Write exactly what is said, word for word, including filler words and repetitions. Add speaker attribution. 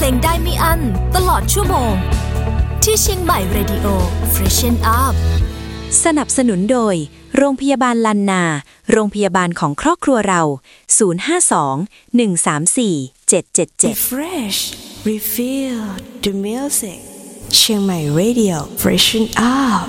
Speaker 1: งได้ไม่อั้นตลอดชั่วโมงที่เชียงใหม่ Radio Freshen Up
Speaker 2: สนับสนุนโดยโรงพยาบาลลันนาโรงพยาบาลของครอบครัวเราศูนย์ ห้า สอง หนึ่ง สาม สี่ เจ็ด เจ็ด เจ็ด
Speaker 3: Refresh Refill the music เชียงใหม่ Radio Freshen Up